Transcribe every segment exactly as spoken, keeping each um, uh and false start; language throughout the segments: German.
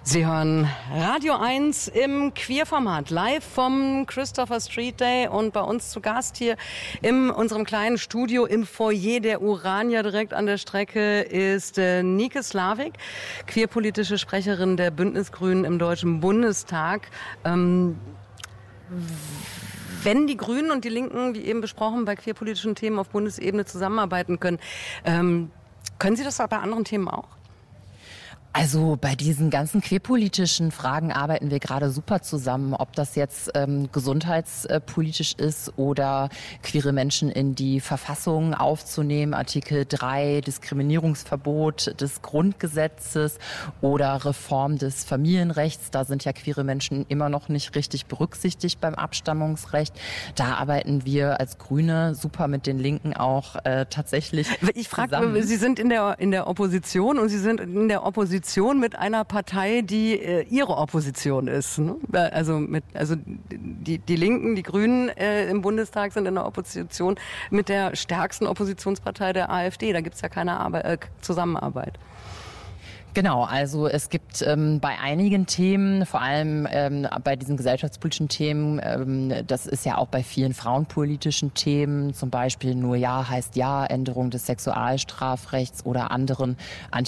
Sie hören Radio eins im Queerformat, live vom Christopher Street Day und bei uns zu Gast hier in unserem kleinen Studio im Foyer der Urania direkt an der Strecke ist äh, Nike Slavik, queerpolitische Sprecherin der Bündnisgrünen im Deutschen Bundestag. Ähm, Wenn die Grünen und die Linken, wie eben besprochen, bei queerpolitischen Themen auf Bundesebene zusammenarbeiten können, ähm, können Sie das bei anderen Themen auch? Also bei diesen ganzen queerpolitischen Fragen arbeiten wir gerade super zusammen, ob das jetzt ähm, gesundheitspolitisch ist oder queere Menschen in die Verfassung aufzunehmen, Artikel drei, Diskriminierungsverbot des Grundgesetzes oder Reform des Familienrechts. Da sind ja queere Menschen immer noch nicht richtig berücksichtigt beim Abstammungsrecht. Da arbeiten wir als Grüne super mit den Linken auch äh, tatsächlich Ich frage, Sie sind in der, in der Opposition und Sie sind in der Opposition mit einer Partei, die äh, Ihre Opposition ist. Ne? Also, mit, also die, die Linken, die Grünen äh, im Bundestag sind in der Opposition mit der stärksten Oppositionspartei der AfD. Da gibt es ja keine Arbeit, äh, Zusammenarbeit. Genau, also es gibt ähm, bei einigen Themen, vor allem ähm, bei diesen gesellschaftspolitischen Themen, ähm, das ist ja auch bei vielen frauenpolitischen Themen, zum Beispiel nur Ja heißt Ja, Änderung des Sexualstrafrechts oder anderen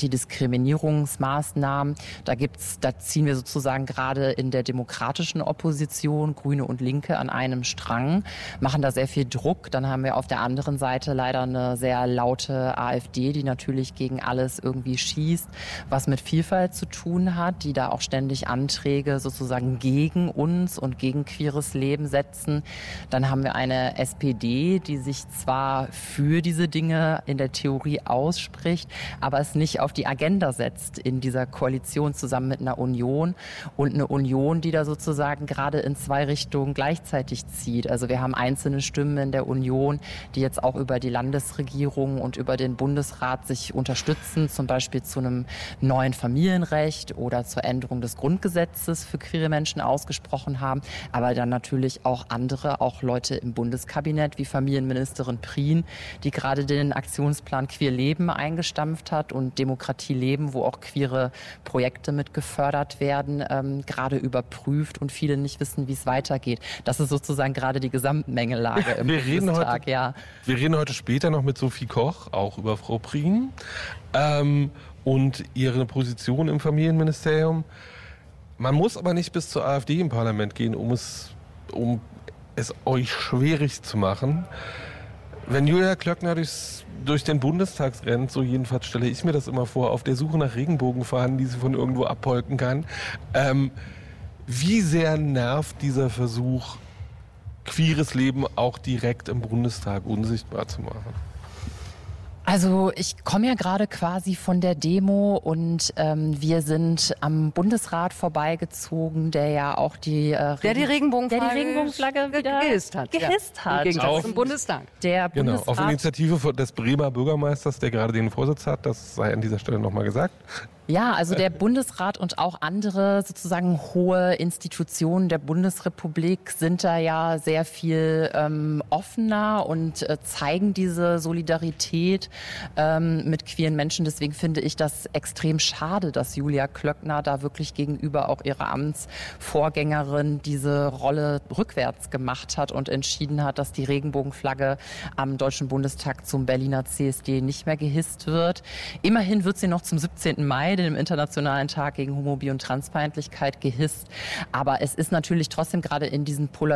Antidiskriminierungsmaßnahmen. Da gibt's, da ziehen wir sozusagen gerade in der demokratischen Opposition, Grüne und Linke, an einem Strang, machen da sehr viel Druck. Dann haben wir auf der anderen Seite leider eine sehr laute AfD, die natürlich gegen alles irgendwie schießt, was mit Vielfalt zu tun hat, die da auch ständig Anträge sozusagen gegen uns und gegen queeres Leben setzen. Dann haben wir eine S P D, die sich zwar für diese Dinge in der Theorie ausspricht, aber es nicht auf die Agenda setzt in dieser Koalition zusammen mit einer Union und eine Union, die da sozusagen gerade in zwei Richtungen gleichzeitig zieht. Also wir haben einzelne Stimmen in der Union, die jetzt auch über die Landesregierung und über den Bundesrat sich unterstützen, zum Beispiel zu einem neuen Familienrecht oder zur Änderung des Grundgesetzes für queere Menschen ausgesprochen haben, aber dann natürlich auch andere, auch Leute im Bundeskabinett wie Familienministerin Prien, die gerade den Aktionsplan Queer Leben eingestampft hat und Demokratie leben, wo auch queere Projekte mit gefördert werden, ähm, gerade überprüft und viele nicht wissen, wie es weitergeht. Das ist sozusagen gerade die Gesamtmengelage im wir reden Bundestag. Heute, ja. Wir reden heute später noch mit Sophie Koch, auch über Frau Prien. Ähm, und ihre Position im Familienministerium. Man muss aber nicht bis zur AfD im Parlament gehen, um es, um es euch schwierig zu machen. Wenn Julia Klöckner durchs, durch den Bundestag rennt, so jedenfalls stelle ich mir das immer vor, auf der Suche nach Regenbogenfahnen, die sie von irgendwo abpolken kann, ähm, wie sehr nervt dieser Versuch, queeres Leben auch direkt im Bundestag unsichtbar zu machen? Also ich komme ja gerade quasi von der Demo und ähm, wir sind am Bundesrat vorbeigezogen, der ja auch die, äh, der die Regenbogenflagge, der die Regenbogenflagge wieder gehisst hat. Gehisst ja. hat. Im Gegensatz auf, zum Bundestag. Der genau, Bundesrat, auf Initiative des Bremer Bürgermeisters, der gerade den Vorsitz hat, das sei an dieser Stelle nochmal gesagt. Ja, also der Bundesrat und auch andere sozusagen hohe Institutionen der Bundesrepublik sind da ja sehr viel ähm, offener und äh, zeigen diese Solidarität ähm, mit queeren Menschen. Deswegen finde ich das extrem schade, dass Julia Klöckner da wirklich gegenüber auch ihrer Amtsvorgängerin diese Rolle rückwärts gemacht hat und entschieden hat, dass die Regenbogenflagge am Deutschen Bundestag zum Berliner C S D nicht mehr gehisst wird. Immerhin wird sie noch zum siebzehnten Mai, dem Internationalen Tag gegen Homo-, Bi- und Transfeindlichkeit, gehisst. Aber es ist natürlich trotzdem gerade in diesen Polar